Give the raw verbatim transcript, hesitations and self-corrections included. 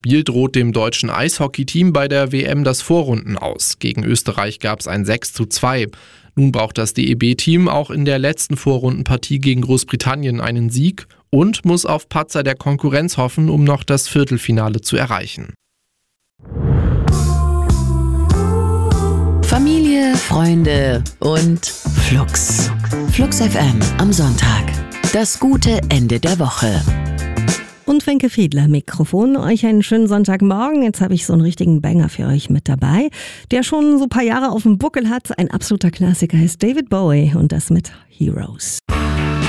Biel droht dem deutschen Eishockeyteam bei der W M das Vorrunden aus. Gegen Österreich gab es ein sechs zu zwei. Nun braucht das D E B-Team auch in der letzten Vorrundenpartie gegen Großbritannien einen Sieg und muss auf Patzer der Konkurrenz hoffen, um noch das Viertelfinale zu erreichen. Familie, Freunde und Flux. Flux F M am Sonntag. Das gute Ende der Woche. Und Wenke Fiedler, Mikrofon. Euch einen schönen Sonntagmorgen. Jetzt habe ich so einen richtigen Banger für euch mit dabei, der schon so ein paar Jahre auf dem Buckel hat. Ein absoluter Klassiker ist David Bowie und das mit Heroes.